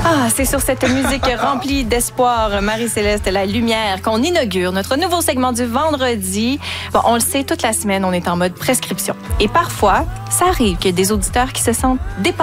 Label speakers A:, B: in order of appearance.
A: Ah, c'est sur cette musique remplie d'espoir, Marie-Céleste La Lumière, qu'on inaugure notre nouveau segment du vendredi. Bon, on le sait, toute la semaine, on est en mode prescription. Et parfois, ça arrive qu'il y ait des auditeurs qui se sentent dépassés